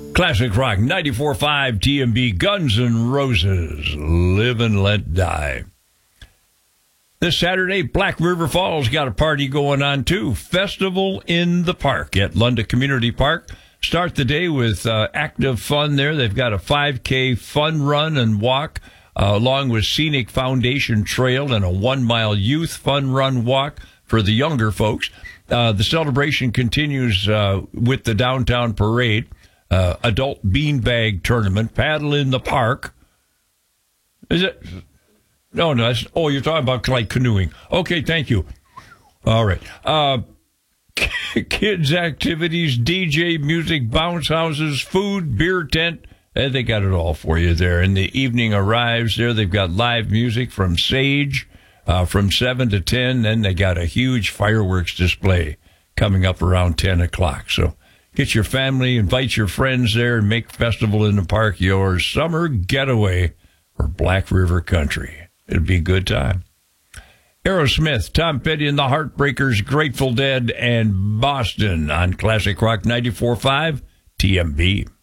Classic Rock 94.5 TMB, Guns N' Roses, Live and Let Die. This Saturday, Black River Falls got a party going on, too. Festival in the Park at Lunda Community Park. Start the day with active fun there. They've got a 5K fun run and walk, along with Scenic Foundation Trail and a 1-mile youth fun run walk for the younger folks. The celebration continues with the downtown parade, adult beanbag tournament, paddle in the park. Is it? No, you're talking about like canoeing. Okay, thank you. All right. Kids activities, DJ music, bounce houses, food, beer tent. They got it all for you there. And the evening arrives there. They've got live music from Sage from 7 to 10. Then they got a huge fireworks display coming up around 10 o'clock. So get your family, invite your friends there, and make Festival in the Park your summer getaway for Black River Country. It'll be a good time. Aerosmith, Tom Petty and the Heartbreakers, Grateful Dead, and Boston on Classic Rock 94.5 TMB.